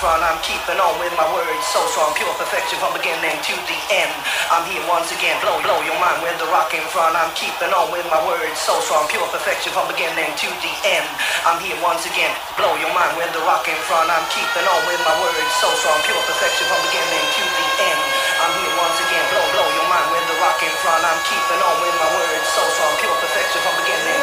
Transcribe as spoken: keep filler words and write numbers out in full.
front. I'm keeping on with my words so strong, pure perfection from beginning to the end. I'm here once again, blow, blow your mind with the rock in front. I'm keeping on with my words so strong, pure perfection from beginning to the end. I'm here once again, blow your mind with the rock in front. I'm keeping on with my words so strong, pure perfection from beginning to the end. I'm here once again, blow, blow your mind with the rock in front. I'm keeping on with my words so strong, pure perfection from beginning